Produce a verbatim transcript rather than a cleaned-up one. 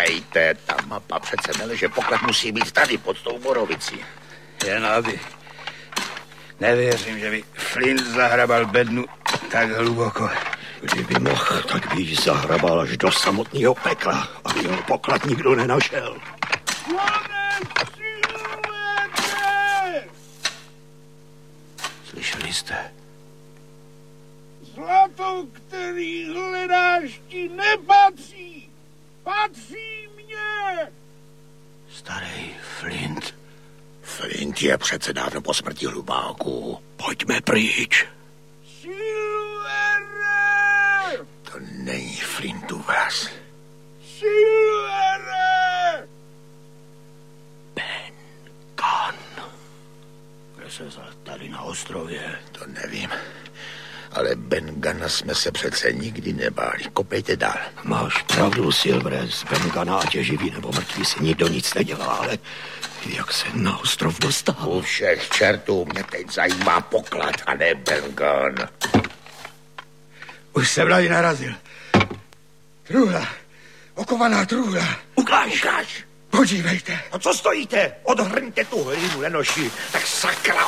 Počkejte, ta mapa přece neleže, poklad musí být tady pod tou borovicí. Jen aby. Nevěřím, že by Flint zahrabal bednu tak hluboko. Kdyby mohl, tak by ji zahrabal až do samotného pekla, aby jeho poklad nikdo nenašel. Slyšeli jste? Zlato, který hledáš, ti nepatří. Patří mně. Starý Flint. Flint je přece dávno po smrti hlubáku. Pojďme pryč. Silvere! To není Flintův hlas. Silvere! Ben Gunn. Kde se vzal tady na ostrově? To nevím. Ale Ben Gunna jsme se přece nikdy nebáli. Kopejte dál. Máš pravdu, Silvere. Z Ben Gunna, ať je živý nebo mrtvý, si nikdo nic nedělá, ale jak se na ostrov dostal? U všech čertů mě teď zajímá poklad a ne Ben Gunn. Už jsem tady narazil. Truhla. Okovaná truhla. Ukáž. Ukáž. Podívejte. No co stojíte? Odhrňte tu hlinu, lenoši. Tak sakra